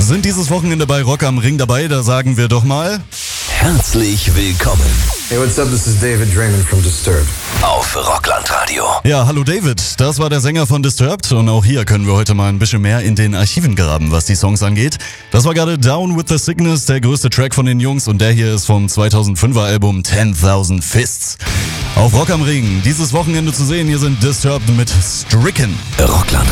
sind dieses Wochenende bei Rock am Ring dabei. Da sagen wir doch mal herzlich willkommen. Hey, what's up? This is David Draymond from Disturbed. Auf Rockland-Radio. Ja, hallo David, das war der Sänger von Disturbed und auch hier können wir heute mal ein bisschen mehr in den Archiven graben, was die Songs angeht. Das war gerade Down with the Sickness, der größte Track von den Jungs, und der hier ist vom 2005er Album 10,000 Fists. Auf Rock am Ring dieses Wochenende zu sehen, hier sind Disturbed mit Stricken. Rockland